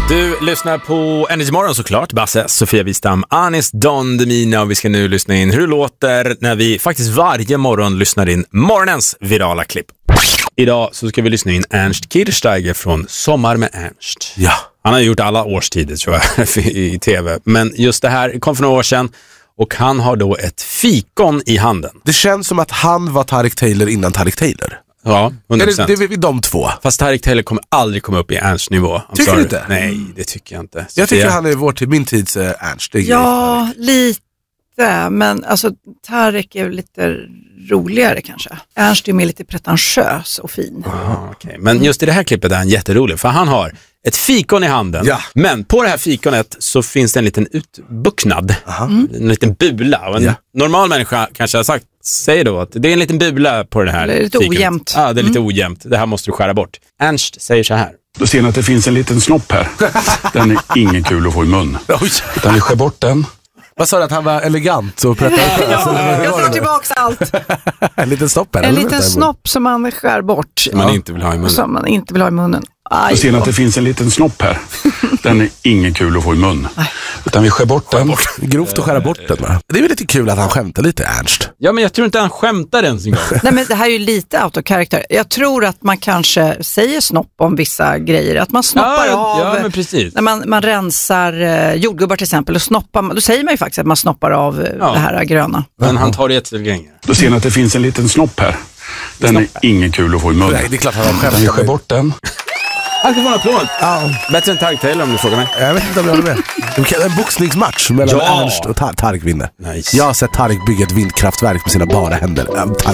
Du lyssnar på Energy Morgon såklart. Basse, Sofia Wistam, Anis Don Demina, och vi ska nu lyssna in hur det låter när vi faktiskt varje morgon lyssnar in morgonens virala klipp. Idag så ska vi lyssna in Ernst Kirchsteiger från Sommar med Ernst. Ja. Han har gjort alla årstider tror jag i tv, men just det här kom för några år sedan och han har då ett fikon i handen. Det känns som att han var Tareq Taylor innan Tareq Taylor. Ja, 100%. Det är de två. Fast Tareq Taylor kommer aldrig komma upp i Ernst nivå. Tycker du inte? Nej, det tycker jag inte. Jag tycker han är min tids Ernst. Ja, lite. Men alltså Tareq är lite roligare kanske. Ernst är mer lite pretentiös och fin. Okay. Men just i det här klippet är han jätterolig. För han har ett fikon i handen. Ja. Men på det här fikonet så finns det en liten utbucknad. En liten bula. Och en normal människa kanske har sagt, säger då att det är en liten bula på det här det är lite fikonet. Ojämnt. Ja, det är lite ojämnt. Det här måste du skära bort. Ernst säger så här. Då ser ni att det finns en liten snopp här. Den är ingen kul att få i mun. Utan vi skär bort den. Vad sa du, att han var elegant och pretentiös? Jag tar tillbaka allt. En liten snopp här. En liten snopp som man skär bort. Som man inte vill ha i munnen. Som man inte vill ha i munnen. Då ser ni att det finns en liten snopp här. Den är ingen kul att få i mun. Utan vi skär bort den. Grovt att skära bort den. Det är väl lite kul att han skämtar lite, Ernst. Ja, men jag tror inte han skämtar ens en gång. Nej, men det här är ju lite autokaraktär. Jag tror att man kanske säger snopp om vissa grejer. Att man snoppar av. Ja, men precis. När man rensar jordgubbar till exempel. Och då säger man ju faktiskt att man snoppar av det här gröna. Men han tar det jättelänge. Då ser ni att det finns en liten snopp här. Den är ingen kul att få i mun. Nej, det är klart han har Utan vi skär bort den. Han ska få en applåd. Ja. Bättre än Tareq Taylor om du frågar mig. Jag vet inte om jag håller med. En boxningsmatch mellan Ernst och Tareq vinner. Nice. Jag har sett Tareq bygga ett vindkraftverk med sina bara händer.